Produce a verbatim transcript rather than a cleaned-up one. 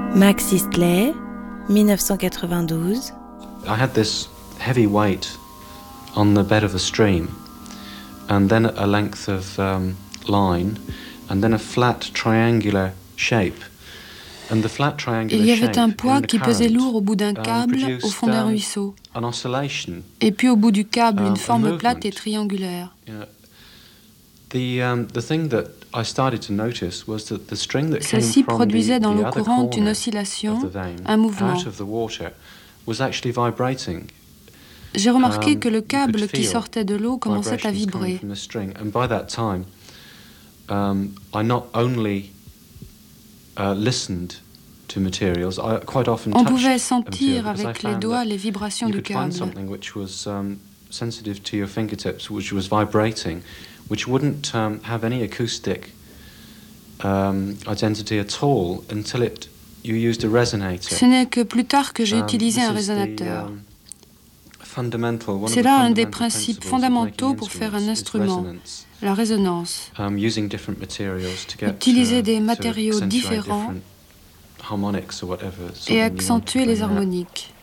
Max Eastley, dix-neuf cent quatre-vingt-douze. I had this heavy weight on the bed of a stream, and then a length of um, line, and then a flat triangular shape. And the flat triangular Il y avait un shape poids in the qui pesait current, lourd au bout d'un um, câble produced, au fond d'un um, ruisseau. an oscillation, Et puis au bout du câble, um, une forme a plate et movement. triangulaire. You know, the um, the thing that I started to notice was that the string that came Celle-ci from produisait the, dans the l'eau other courante une corner oscillation, of the vein un mouvement. out of the water was actually vibrating. J'ai remarqué Um, que le you câble could qui feel sortait de l'eau commençait à vibrations coming vibrer. from the string, and by that time, um, I not only uh, listened to materials, I quite often On touched pouvait a material sentir because I avec les found doigts that les vibrations you du could find câble. something which was um, sensitive to your fingertips, which was vibrating, which wouldn't um, have any acoustic um, identity at all until it you used a resonator. Ce n'est que plus tard que j'ai Um, utilisé this un is the, résonateur. um, fundamental- one of C'est the là un des fundamental principes principles of fondamentaux making pour faire un instruments is instrument, resonance. la résonance. Um, using different materials to get, Utiliser uh, des to matériaux accentuate différents different harmonics or whatever, et something you want to accentuer les bring out. harmoniques.